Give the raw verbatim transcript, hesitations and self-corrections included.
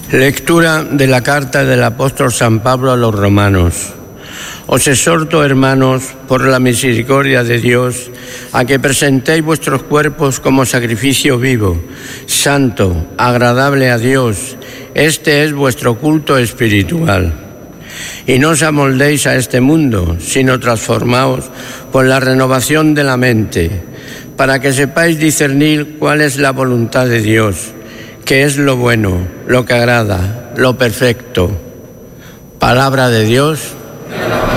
Lectura de la carta del apóstol San Pablo a los romanos. Os exhorto, hermanos, por la misericordia de Dios, a que presentéis vuestros cuerpos como sacrificio vivo, santo, agradable a Dios. Este es vuestro culto espiritual. Y no os amoldéis a este mundo, sino transformaos por la renovación de la mente, para que sepáis discernir cuál es la voluntad de Dios, que es lo bueno, lo que agrada, lo perfecto. Palabra de Dios.